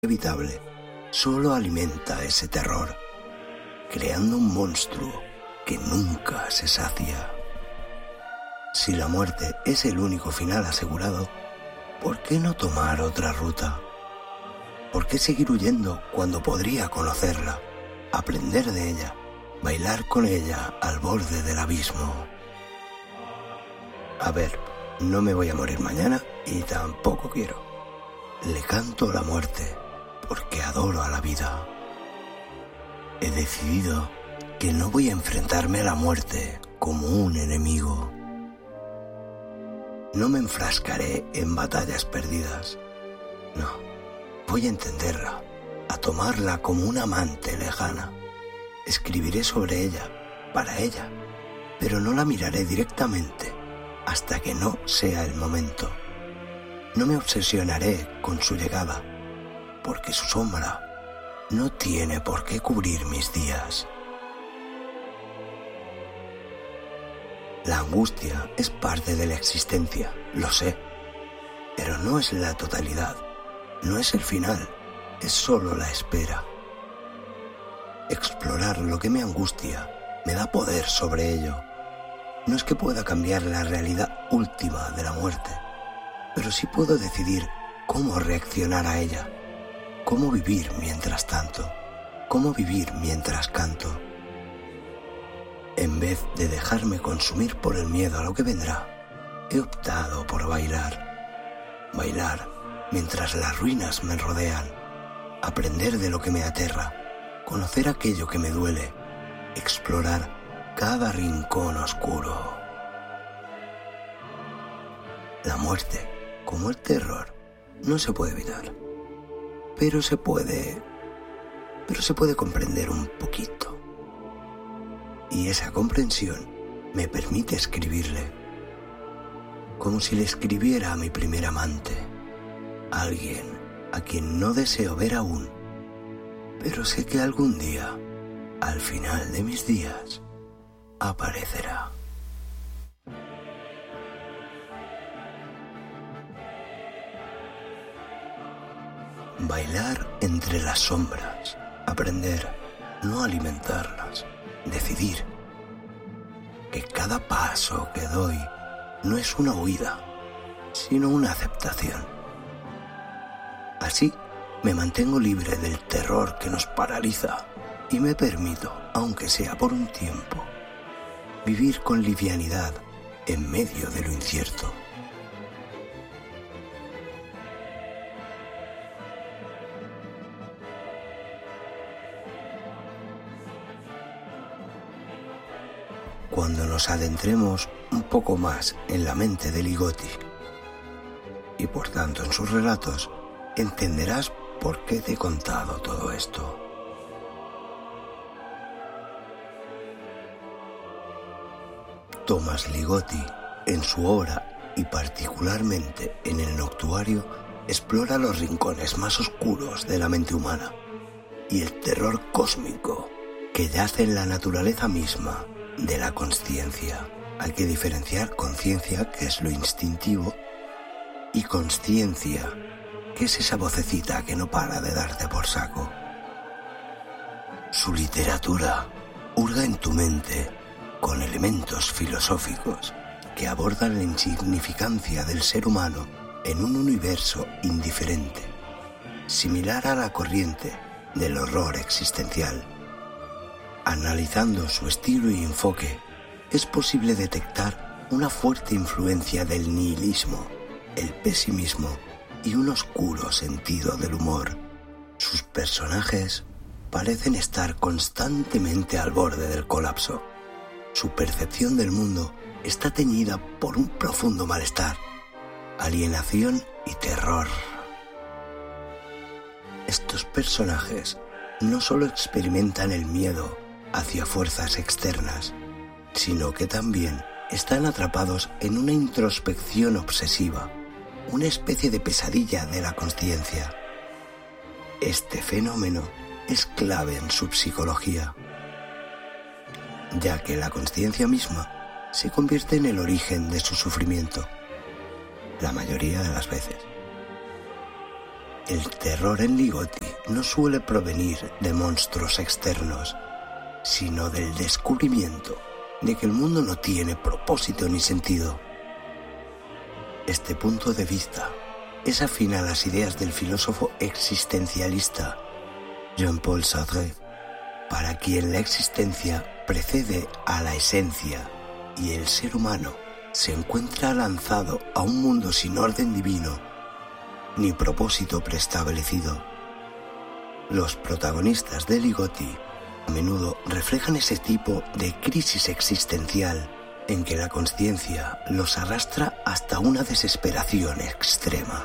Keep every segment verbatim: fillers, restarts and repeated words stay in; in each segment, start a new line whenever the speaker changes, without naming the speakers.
inevitable solo alimenta ese terror, creando un monstruo que nunca se sacia. Si la muerte es el único final asegurado, ¿por qué no tomar otra ruta? ¿Por qué seguir huyendo cuando podría conocerla, aprender de ella, bailar con ella al borde del abismo? A ver, no me voy a morir mañana y tampoco quiero. Le canto a la muerte porque adoro a la vida. He decidido que no voy a enfrentarme a la muerte como un enemigo. No me enfrascaré en batallas perdidas. No, voy a entenderla, a tomarla como una amante lejana. Escribiré sobre ella, para ella, pero no la miraré directamente hasta que no sea el momento. No me obsesionaré con su llegada, porque su sombra no tiene por qué cubrir mis días. La angustia es parte de la existencia, lo sé, pero no es la totalidad, no es el final, es solo la espera. Explorar lo que me angustia me da poder sobre ello. No es que pueda cambiar la realidad última de la muerte, pero sí puedo decidir cómo reaccionar a ella, cómo vivir mientras tanto, cómo vivir mientras canto. En vez de dejarme consumir por el miedo a lo que vendrá, he optado por bailar. Bailar mientras las ruinas me rodean, aprender de lo que me aterra, conocer aquello que me duele, explorar cada rincón oscuro. La muerte, como el terror, no se puede evitar, pero se puede, pero se puede comprender un poquito. Y esa comprensión me permite escribirle, como si le escribiera a mi primer amante, alguien a quien no deseo ver aún, pero sé que algún día, al final de mis días, aparecerá. Bailar entre las sombras, aprender, no alimentarlas, decidir que cada paso que doy no es una huida, sino una aceptación. Así me mantengo libre del terror que nos paraliza y me permito, aunque sea por un tiempo, vivir con livianidad en medio de lo incierto. Cuando nos adentremos un poco más en la mente de Ligotti, y por tanto en sus relatos, entenderás por qué te he contado todo esto. Tomás Ligotti, en su obra y particularmente en el Noctuario, explora los rincones más oscuros de la mente humana y el terror cósmico que yace en la naturaleza misma de la consciencia. Hay que diferenciar conciencia, que es lo instintivo, y consciencia, que es esa vocecita que no para de darte por saco. Su literatura hurga en tu mente con elementos filosóficos que abordan la insignificancia del ser humano en un universo indiferente, similar a la corriente del horror existencial. Analizando su estilo y enfoque, es posible detectar una fuerte influencia del nihilismo, el pesimismo y un oscuro sentido del humor. Sus personajes parecen estar constantemente al borde del colapso. Su percepción del mundo está teñida por un profundo malestar, alienación y terror. Estos personajes no solo experimentan el miedo hacia fuerzas externas, sino que también están atrapados en una introspección obsesiva, una especie de pesadilla de la consciencia. Este fenómeno es clave en su psicología, ya que la consciencia misma se convierte en el origen de su sufrimiento, la mayoría de las veces. El terror en Ligotti no suele provenir de monstruos externos, sino del descubrimiento de que el mundo no tiene propósito ni sentido. Este punto de vista es afín a las ideas del filósofo existencialista Jean-Paul Sartre, para quien la existencia precede a la esencia y el ser humano se encuentra lanzado a un mundo sin orden divino ni propósito preestablecido. Los protagonistas de Ligotti a menudo reflejan ese tipo de crisis existencial en que la consciencia los arrastra hasta una desesperación extrema.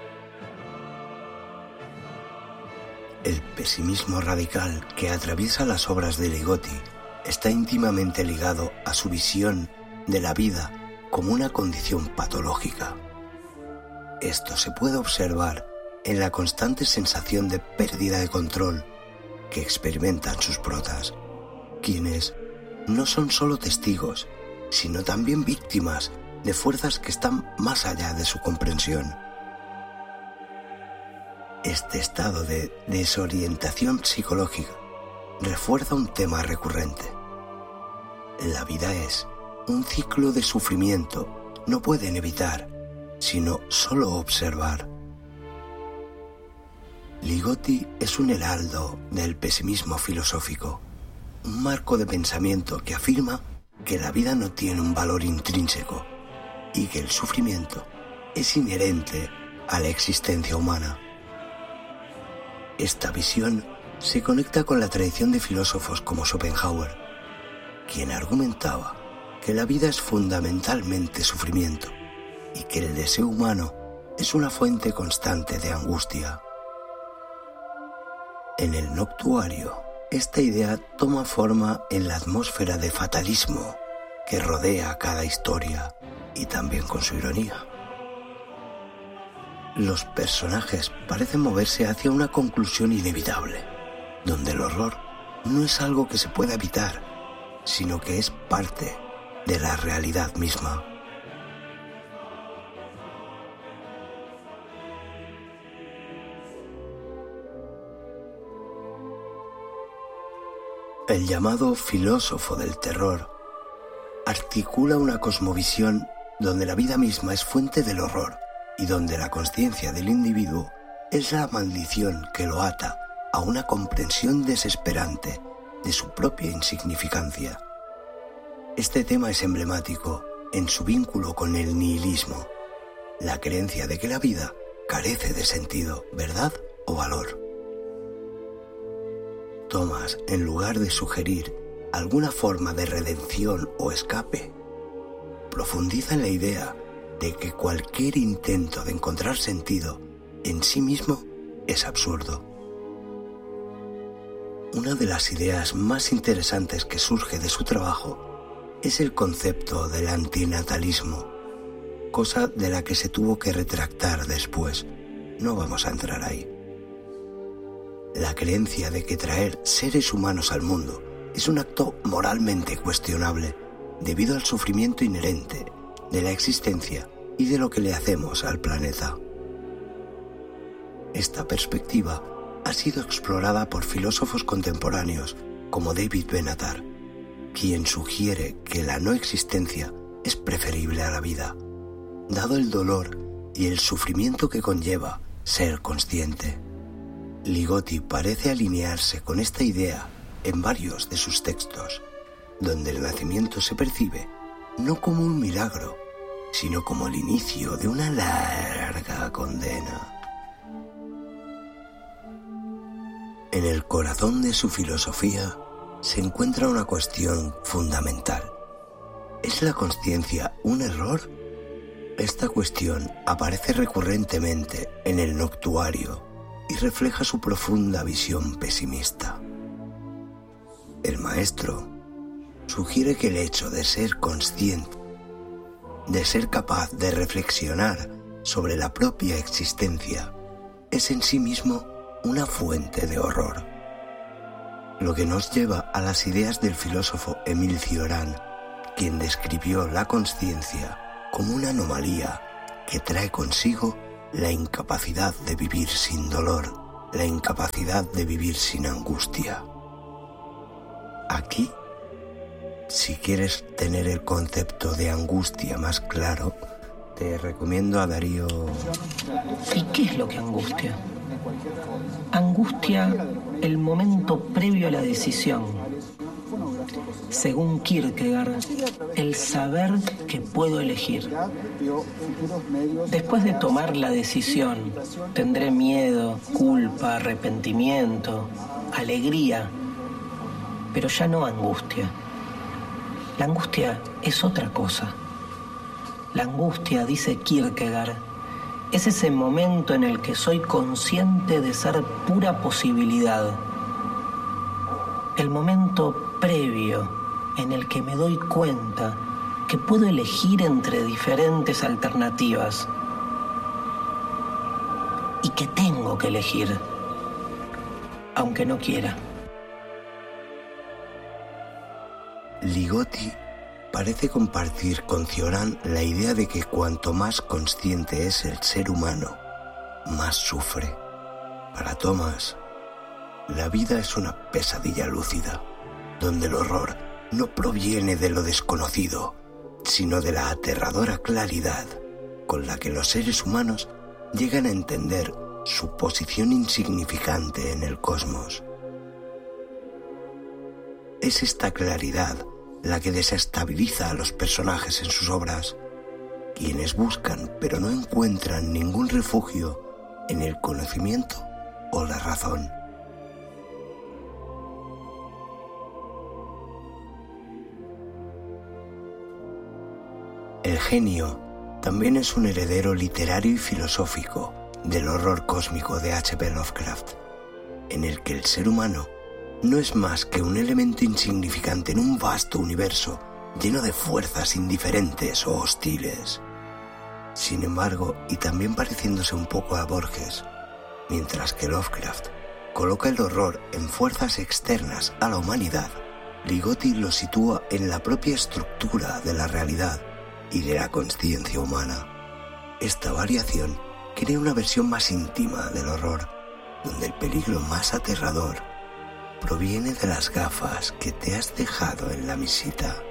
El pesimismo radical que atraviesa las obras de Ligotti está íntimamente ligado a su visión de la vida como una condición patológica. Esto se puede observar en la constante sensación de pérdida de control que experimentan sus protas, quienes no son solo testigos, sino también víctimas de fuerzas que están más allá de su comprensión. Este estado de desorientación psicológica refuerza un tema recurrente. La vida es un ciclo de sufrimiento, no pueden evitar, sino solo observar. Ligotti es un heraldo del pesimismo filosófico, un marco de pensamiento que afirma que la vida no tiene un valor intrínseco y que el sufrimiento es inherente a la existencia humana. Esta visión se conecta con la tradición de filósofos como Schopenhauer, quien argumentaba que la vida es fundamentalmente sufrimiento y que el deseo humano es una fuente constante de angustia. En el Noctuario, esta idea toma forma en la atmósfera de fatalismo que rodea cada historia y también con su ironía. Los personajes parecen moverse hacia una conclusión inevitable, donde el horror no es algo que se pueda evitar, sino que es parte de la realidad misma. El llamado filósofo del terror articula una cosmovisión donde la vida misma es fuente del horror y donde la conciencia del individuo es la maldición que lo ata a una comprensión desesperante de su propia insignificancia. Este tema es emblemático en su vínculo con el nihilismo, la creencia de que la vida carece de sentido, verdad o valor. Thomas, en lugar de sugerir alguna forma de redención o escape, profundiza en la idea de que cualquier intento de encontrar sentido en sí mismo es absurdo. Una de las ideas más interesantes que surge de su trabajo es el concepto del antinatalismo, cosa de la que se tuvo que retractar después. No vamos a entrar ahí. La creencia de que traer seres humanos al mundo es un acto moralmente cuestionable debido al sufrimiento inherente de la existencia y de lo que le hacemos al planeta. Esta perspectiva ha sido explorada por filósofos contemporáneos como David Benatar, quien sugiere que la no existencia es preferible a la vida, dado el dolor y el sufrimiento que conlleva ser consciente. Ligotti parece alinearse con esta idea en varios de sus textos, donde el nacimiento se percibe no como un milagro, sino como el inicio de una larga condena. En el corazón de su filosofía se encuentra una cuestión fundamental. ¿Es la consciencia un error? Esta cuestión aparece recurrentemente en el Noctuario y refleja su profunda visión pesimista. El maestro sugiere que el hecho de ser consciente, de ser capaz de reflexionar sobre la propia existencia, es en sí mismo una fuente de horror. Lo que nos lleva a las ideas del filósofo Émile Cioran, quien describió la consciencia como una anomalía que trae consigo la incapacidad de vivir sin dolor, la incapacidad de vivir sin angustia. Aquí, si quieres tener el concepto de angustia más claro, te recomiendo a Darío.
¿Y qué es lo que angustia? Angustia el momento previo a la decisión. Según Kierkegaard, el saber que puedo elegir. Después de tomar la decisión, tendré miedo, culpa, arrepentimiento, alegría, pero ya no angustia. La angustia es otra cosa. La angustia, dice Kierkegaard, es ese momento en el que soy consciente de ser pura posibilidad. El momento previo en el que me doy cuenta que puedo elegir entre diferentes alternativas y que tengo que elegir, aunque no quiera.
Ligotti parece compartir con Cioran la idea de que cuanto más consciente es el ser humano, más sufre. Para Thomas, la vida es una pesadilla lúcida, donde el horror no proviene de lo desconocido, sino de la aterradora claridad con la que los seres humanos llegan a entender su posición insignificante en el cosmos. Es esta claridad la que desestabiliza a los personajes en sus obras, quienes buscan pero no encuentran ningún refugio en el conocimiento o la razón. El genio también es un heredero literario y filosófico del horror cósmico de H P Lovecraft, en el que el ser humano no es más que un elemento insignificante en un vasto universo lleno de fuerzas indiferentes o hostiles. Sin embargo, y también pareciéndose un poco a Borges, mientras que Lovecraft coloca el horror en fuerzas externas a la humanidad, Ligotti lo sitúa en la propia estructura de la realidad y de la consciencia humana. Esta variación crea una versión más íntima del horror, donde el peligro más aterrador proviene de las gafas que te has dejado en la mesita.